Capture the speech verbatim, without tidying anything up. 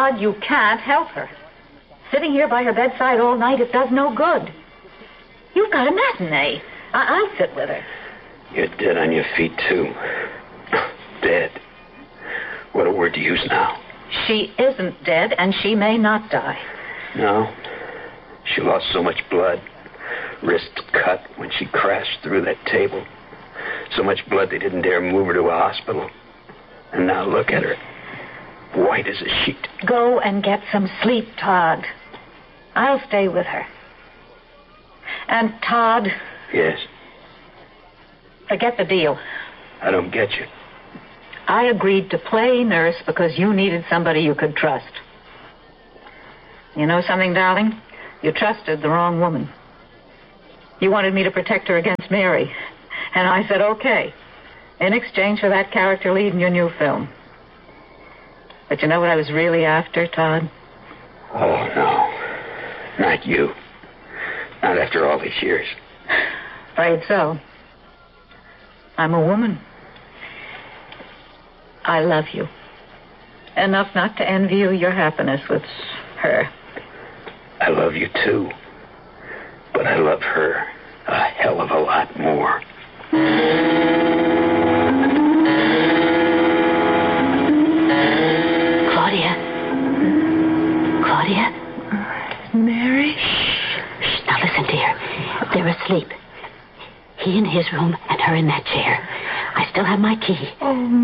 Todd, you can't help her. Sitting here by her bedside all night, it does no good. You've got a matinee. I- I'll sit with her. You're dead on your feet, too. Dead. What a word to use now. She isn't dead, and she may not die. No. She lost so much blood. Wrist cut when she crashed through that table. So much blood they didn't dare move her to a hospital. And now look at her. White as a sheet. Go and get some sleep, Todd. I'll stay with her. And Todd... Yes? Forget the deal. I don't get you. I agreed to play nurse because you needed somebody you could trust. You know something, darling? You trusted the wrong woman. You wanted me to protect her against Mary. And I said, okay, in exchange for that character lead in your new film. But you know what I was really after, Todd? Oh, no. Not you. Not after all these years. Afraid so. I'm a woman. I love you. Enough not to envy you your happiness with her. I love you, too. But I love her a hell of a lot more. Claudia. Claudia? Mary? Shh, shh. Now listen, dear. They're asleep. He in his room and her in that chair. I still have my key. Oh,